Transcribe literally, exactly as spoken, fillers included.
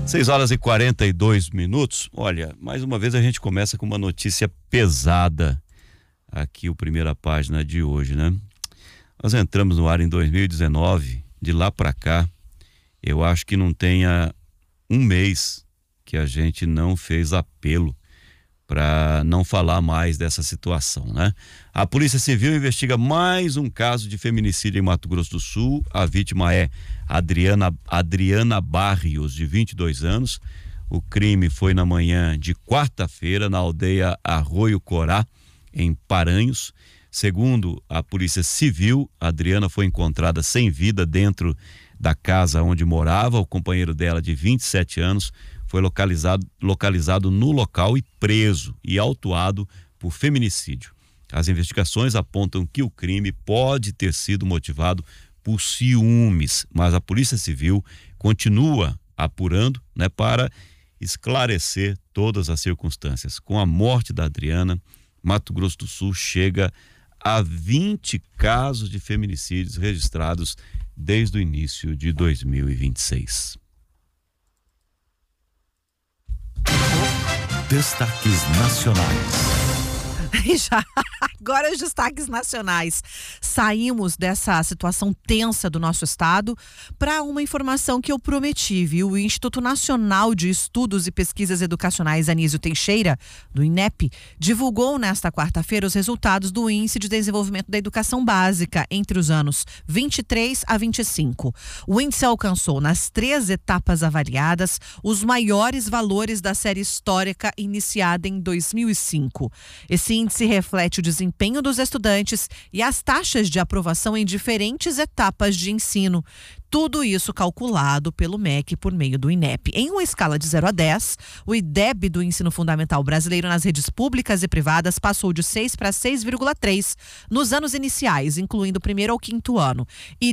seis horas e quarenta e dois minutos. Olha, mais uma vez a gente começa com uma notícia pesada aqui, o Primeira Página de hoje, né? Nós entramos no ar em dois mil e dezenove, de lá para cá, eu acho que não tenha um mês que a gente não fez apelo para não falar mais dessa situação, né? A Polícia Civil investiga mais um caso de feminicídio em Mato Grosso do Sul. A vítima é Adriana, Adriana Barrios, de vinte e dois anos. O crime foi na manhã de quarta-feira na aldeia Arroio Corá, em Paranhos. Segundo a Polícia Civil, a Adriana foi encontrada sem vida dentro da casa onde morava. O companheiro dela, de vinte e sete anos, foi localizado, localizado no local e preso e autuado por feminicídio. As investigações apontam que o crime pode ter sido motivado por ciúmes, mas a Polícia Civil continua apurando, né, para esclarecer todas as circunstâncias. Com a morte da Adriana, Mato Grosso do Sul chega a vinte casos de feminicídios registrados desde o início de dois mil e vinte e seis. Destaques nacionais. Já, agora os destaques nacionais. Saímos dessa situação tensa do nosso estado para uma informação que eu prometi, viu? O Instituto Nacional de Estudos e Pesquisas Educacionais Anísio Teixeira, do INEP, divulgou nesta quarta-feira os resultados do Índice de Desenvolvimento da Educação Básica entre os anos vinte e três a vinte e cinco. O índice alcançou, nas três etapas avaliadas, os maiores valores da série histórica iniciada em dois mil e cinco. Esse índice reflete o desempenho dos estudantes e as taxas de aprovação em diferentes etapas de ensino. Tudo isso calculado pelo M E C por meio do INEP. Em uma escala de zero a dez, o I D E B do ensino fundamental brasileiro nas redes públicas e privadas passou de seis para seis vírgula três nos anos iniciais, incluindo o primeiro ao quinto ano. E